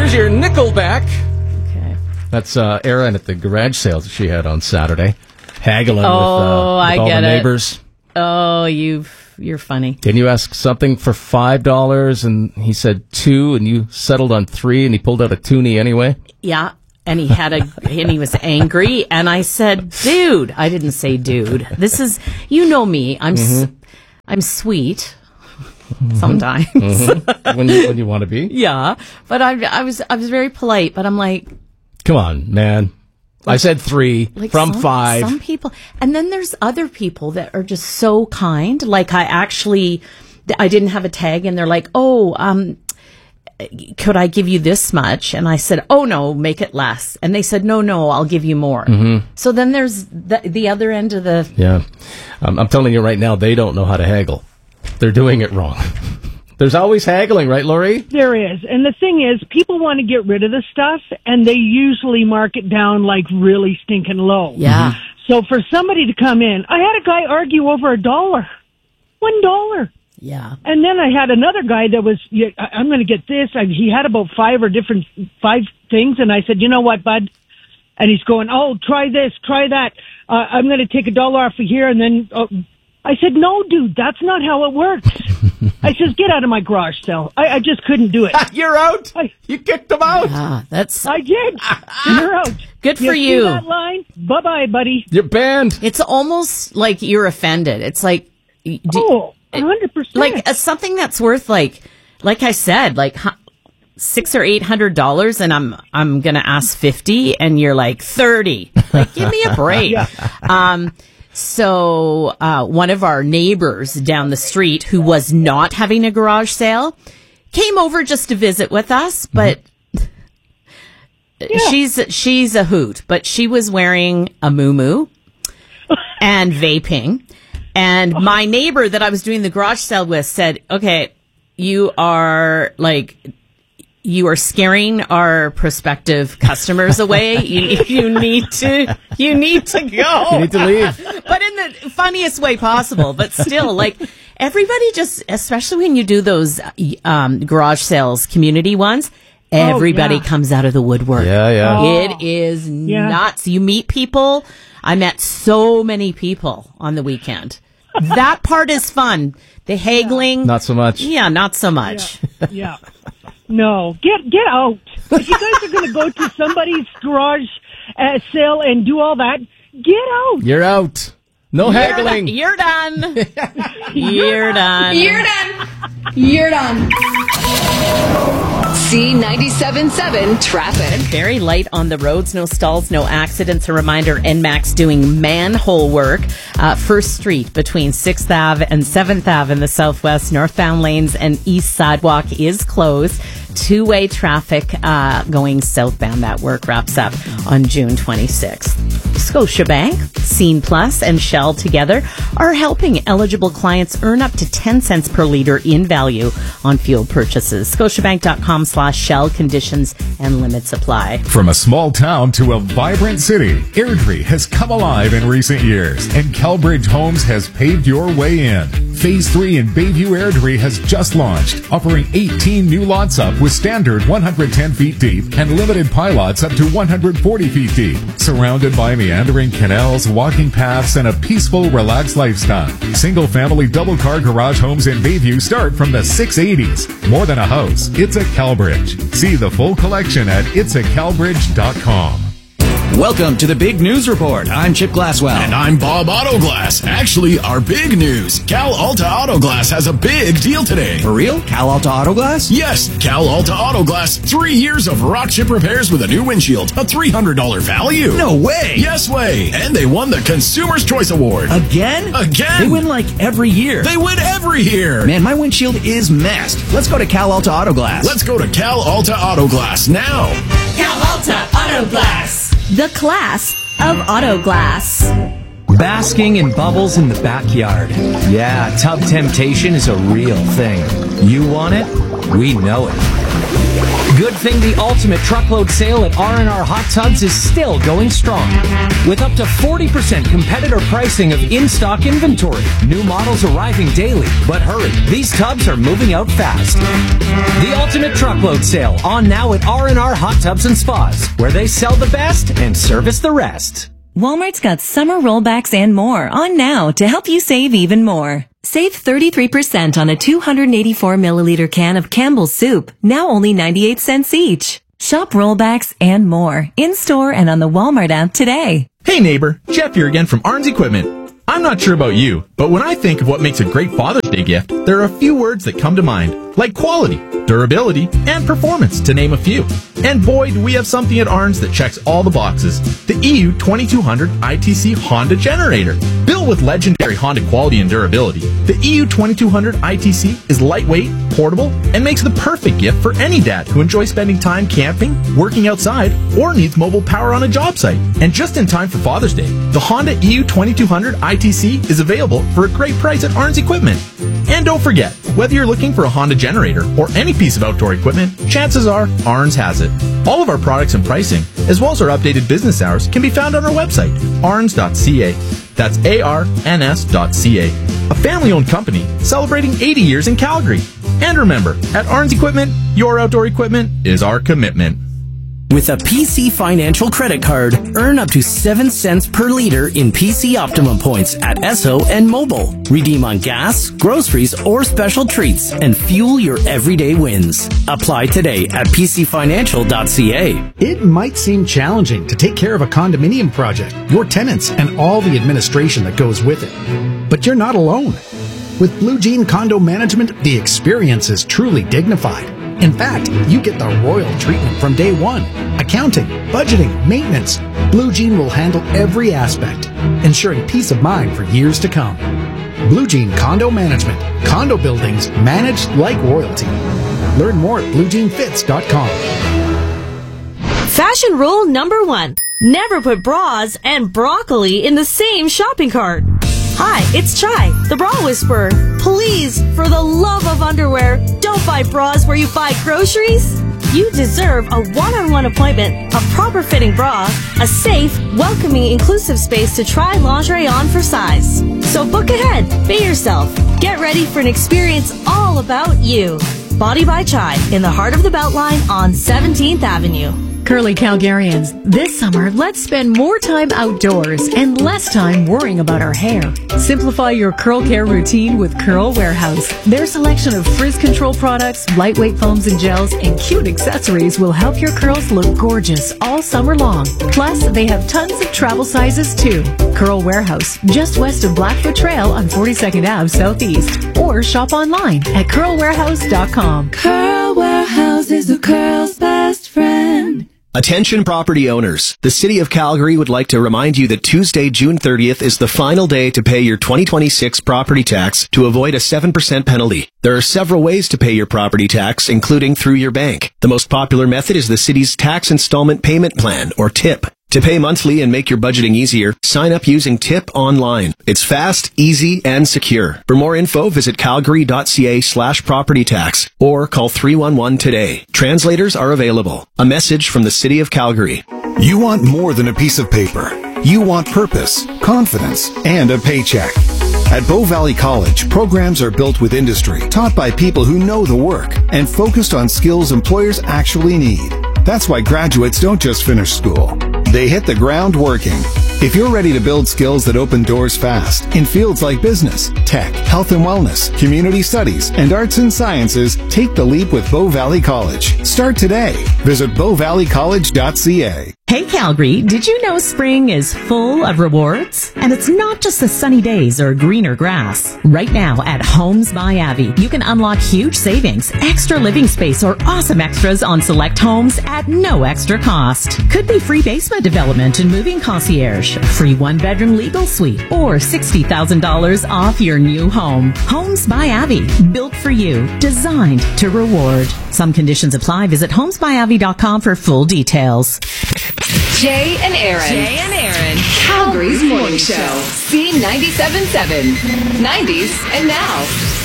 Here's your Nickelback. Okay. That's Erin at the garage sales that she had on Saturday. Haggling with all the neighbors. Oh, you're funny. Can you ask something for $5? And he said $2, and you settled on $3, and he pulled out a toonie anyway? Yeah. And he was angry, and I said, dude. I didn't say dude. This is, you know me. I'm sweet sometimes. When you want to be. Yeah. But I was very polite, but I'm like, come on, man. I said 3 from 5. Some people, and then there's other people that are just so kind. Like I didn't have a tag, and they're like, could I give you this much? And I said, oh no, make it less. And they said, no, I'll give you more. Mm-hmm. So then there's the other end of the... Yeah. I'm telling you right now, they don't know how to haggle. They're doing it wrong. There's always haggling, right, Lori? There is. And the thing is, people want to get rid of the stuff, and they usually mark it down like really stinking low. Yeah. So for somebody to come in, I had a guy argue over $1. $1. Yeah. And then I had another guy that was, I'm going to get this. He had about 5 things. And I said, you know what, bud? And he's going, oh, try this, try that. I'm going to take $1 off of here. And then I said, no, dude, that's not how it works. I said, get out of my garage sale. I just couldn't do it. You're out. You kicked him out. Yeah, I did. You're out. Good for you. See that line? Bye-bye, buddy. You're banned. It's almost like you're offended. It's like... 100%. Like something that's worth like I said, like $600 or $800, and I'm gonna ask 50, and you're like 30. Like, give me a break. Yeah. So one of our neighbors down the street, who was not having a garage sale, came over just to visit with us, but she's a hoot. But she was wearing a muumuu and vaping. And my neighbor that I was doing the garage sale with said, okay, you are scaring our prospective customers away. You need to go. You need to leave. But in the funniest way possible. But still, like, everybody just, especially when you do those garage sales, community ones, everybody comes out of the woodwork. Yeah. It is nuts. You meet people. I met so many people on the weekend. That part is fun. The haggling. Not so much. Yeah, not so much. Yeah. No. Get out. If you guys are going to go to somebody's garage sale and do all that, get out. You're out. No haggling. You're done. You're done. You're done. You're done. C97.7 traffic. Very light on the roads. No stalls, no accidents. A reminder, NMAX doing manhole work. First Street between 6th Ave and 7th Ave in the southwest. Northbound lanes and east sidewalk is closed. Two-way traffic going southbound. That work wraps up on June 26th. Scotiabank, Scene Plus, and Shell together are helping eligible clients earn up to 10 cents per liter in value on fuel purchases. Scotiabank.com/Shell. Conditions and limits apply. From a small town to a vibrant city, Airdrie has come alive in recent years, and Calbridge Homes has paved your way in. Phase 3 in Bayview Airdrie has just launched, offering 18 new lots up with standard 110 feet deep and limited pilots up to 140 feet deep, surrounded by meandering canals, walking paths, and a peaceful, relaxed lifestyle. Single-family double-car garage homes in Bayview start from the 680s. More than a house, it's a Calbridge. See the full collection at itsacalbridge.com. Welcome to the Big News Report. I'm Chip Glasswell. And I'm Bob Autoglass. Actually, our big news. Cal Alta Autoglass has a big deal today. For real? Cal Alta Autoglass? Yes, Cal Alta Autoglass. 3 years of rock chip repairs with a new windshield. A $300 value. No way. Yes way. And they won the Consumer's Choice Award. Again? Again. They win like every year. They win every year. Man, my windshield is messed. Let's go to Cal Alta Autoglass. Let's go to Cal Alta Autoglass now. Cal Alta Autoglass. The class of auto glass. Basking in bubbles in the backyard. Yeah, tub temptation is a real thing. You want it? we know it. Good thing the ultimate truckload sale at R&R Hot Tubs is still going strong. With up to 40% competitor pricing of in-stock inventory. New models arriving daily. But hurry, these tubs are moving out fast. The ultimate truckload sale on now at R&R Hot Tubs and Spas, where they sell the best and service the rest. Walmart's got summer rollbacks and more on now to help you save even more. Save 33% on a 284 milliliter can of Campbell's soup, now only 98 cents each. Shop rollbacks and more in-store and on the Walmart app today. Hey neighbor, Jeff here again from Arns Equipment. I'm not sure about you, but when I think of what makes a great Father's Day gift, there are a few words that come to mind, like quality, durability, and performance, to name a few. And boy, do we have something at Arns that checks all the boxes. The EU 2200 ITC Honda generator. Built with legendary Honda quality and durability, the EU 2200 ITC is lightweight, portable, and makes the perfect gift for any dad who enjoys spending time camping, working outside, or needs mobile power on a job site. And just in time for Father's Day, the Honda EU 2200 ITC is available for a great price at Arns Equipment. And don't forget, whether you're looking for a Honda generator or any piece of outdoor equipment, chances are Arns has it. All of our products and pricing, as well as our updated business hours, can be found on our website, arns.ca. That's ARNS.ca. A family-owned company celebrating 80 years in Calgary. And remember, at Arns Equipment, your outdoor equipment is our commitment. With a PC Financial credit card, earn up to 7 cents per liter in PC Optimum points at Esso and Mobile. Redeem on gas, groceries, or special treats and fuel your everyday wins. Apply today at pcfinancial.ca. It might seem challenging to take care of a condominium project, your tenants, and all the administration that goes with it. But you're not alone. With Blue Jean Condo Management, the experience is truly dignified. In fact, you get the royal treatment from day one. Accounting, budgeting, maintenance. Blue Jean will handle every aspect, ensuring peace of mind for years to come. Blue Jean Condo Management. Condo buildings managed like royalty. Learn more at bluejeanfits.com. Fashion rule number 1. Never put bras and broccoli in the same shopping cart. Hi, it's Chai, the Bra Whisperer. Please, for the love of underwear, don't buy bras where you buy groceries. You deserve a one-on-one appointment, a proper fitting bra, a safe, welcoming, inclusive space to try lingerie on for size. So book ahead, be yourself. Get ready for an experience all about you. Body by Chai, in the heart of the Beltline on 17th Avenue. Curly Calgarians, this summer, let's spend more time outdoors and less time worrying about our hair. Simplify your curl care routine with Curl Warehouse. Their selection of frizz control products, lightweight foams and gels, and cute accessories will help your curls look gorgeous all summer long. Plus, they have tons of travel sizes too. Curl Warehouse, just west of Blackfoot Trail on 42nd Ave Southeast. Or shop online at curlwarehouse.com. Curl Warehouse is the curl's best friend. Attention property owners. The City of Calgary would like to remind you that Tuesday, June 30th is the final day to pay your 2026 property tax to avoid a 7% penalty. There are several ways to pay your property tax, including through your bank. The most popular method is the city's Tax Installment Payment Plan, or TIP. To pay monthly and make your budgeting easier, sign up using TIP online. It's fast, easy, and secure. For more info, visit calgary.ca/property tax or call 311 today. Translators are available. A message from the City of Calgary. You want more than a piece of paper. You want purpose, confidence, and a paycheck. At Bow Valley College, programs are built with industry, taught by people who know the work, and focused on skills employers actually need. That's why graduates don't just finish school. They hit the ground working. If you're ready to build skills that open doors fast in fields like business, tech, health and wellness, community studies, and arts and sciences, take the leap with Bow Valley College. Start today. Visit bowvalleycollege.ca. Hey Calgary, did you know spring is full of rewards? And it's not just the sunny days or greener grass. Right now at Homes by Avi, you can unlock huge savings, extra living space, or awesome extras on select homes at no extra cost. Could be free basement development and moving concierge, free one-bedroom legal suite, or $60,000 off your new home. Homes by Avi, built for you, designed to reward. Some conditions apply. Visit homesbyavi.com for full details. Jay and Aaron. Calgary's morning show. C97.7. 90s and now.